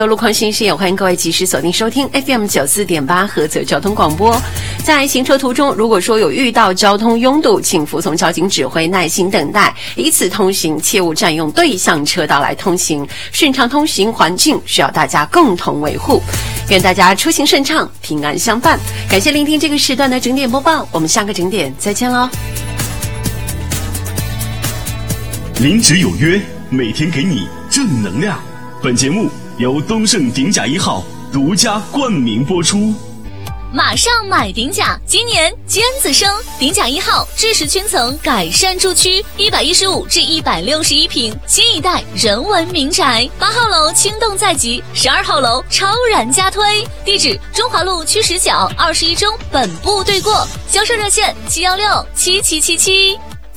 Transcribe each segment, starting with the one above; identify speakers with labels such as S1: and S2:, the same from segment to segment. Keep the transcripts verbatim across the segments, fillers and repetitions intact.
S1: 路况信息也欢迎各位及时锁定收听 F M 九十四点八 菏泽交通广播。在行车途中，如果说有遇到交通拥堵，请服从交警指挥，耐心等待，以此通行，切勿占用对向车道来通行。顺畅通行环境需要大家共同维护。愿大家出行顺畅，平安相伴。感谢聆听这个时段的整点播报，我们下个整点再见喽。
S2: 零值有约，每天给你正能量。本节目由东盛鼎甲一号独家冠名播出。
S3: 马上买鼎甲，今年尖子生，鼎甲一号智石圈层改善住区，一百一十五至一百六十一平，新一代人文民宅。八号楼轻动在即，十二号楼超然加推。地址：中华路区十角二十一中本部对过，销售热线七一六七七七七。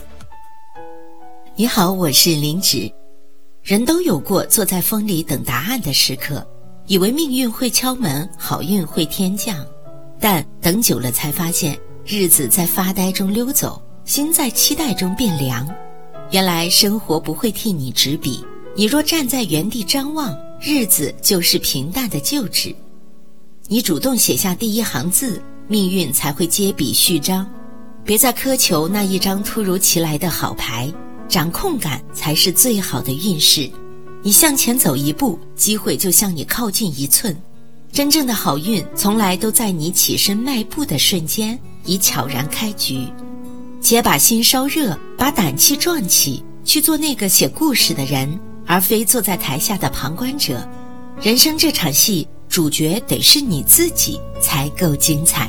S4: 你好，我是林芷。人都有过坐在风里等答案的时刻，以为命运会敲门，好运会天降，但等久了才发现，日子在发呆中溜走，心在期待中变凉。原来生活不会替你执笔，你若站在原地张望，日子就是平淡的旧纸。你主动写下第一行字，命运才会接笔续章。别再苛求那一张突如其来的好牌，掌控感才是最好的运势。你向前走一步，机会就向你靠近一寸。真正的好运从来都在你起身迈步的瞬间已悄然开局。且把心烧热，把胆气壮起，去做那个写故事的人，而非坐在台下的旁观者。人生这场戏，主角得是你自己才够精彩。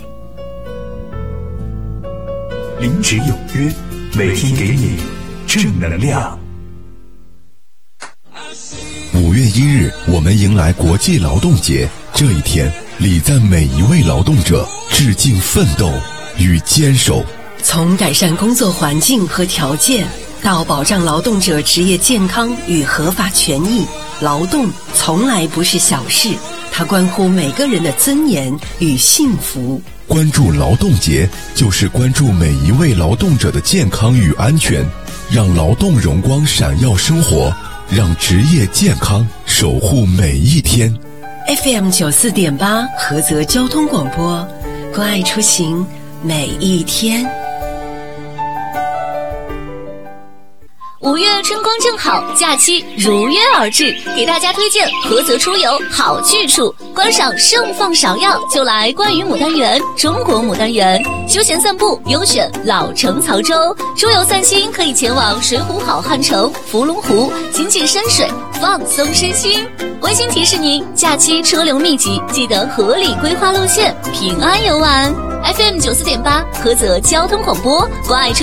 S2: 零值有约，每天给你正能量。
S5: 五月一日，我们迎来国际劳动节。这一天，礼赞每一位劳动者，致敬奋斗与坚守。
S1: 从改善工作环境和条件，到保障劳动者职业健康与合法权益，劳动从来不是小事，它关乎每个人的尊严与幸福。
S5: 关注劳动节，就是关注每一位劳动者的健康与安全，让劳动荣光闪耀生活，让职业健康守护每一天。
S1: F M 九十四点八 菏泽交通广播，关爱出行每一天。
S3: 五月春光正好，假期如约而至，给大家推荐菏泽出游好去处。观赏盛放芍药，就来关于牡丹园、中国牡丹园；休闲散步，优选老城曹州；出游散心，可以前往水浒好汉城、伏龙湖，亲近山水，放松身心。温馨提示您，假期车流密集，记得合理规划路线，平安游玩。F M 九十四点八 菏泽交通广播，关爱出